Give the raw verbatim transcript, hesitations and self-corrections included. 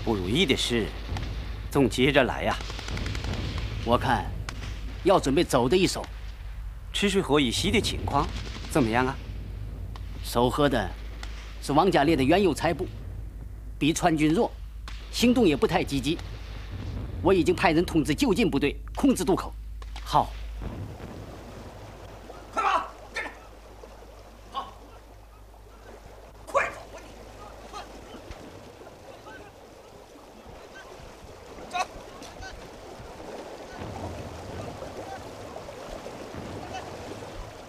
不如意的事总接着来呀。 我看要准备走的一手。 赤水河以西的情况怎么样啊？ 守河的是王家烈的原有财部，比川军弱，行动也不太积极。我已经派人通知就近部队控制渡口。 好，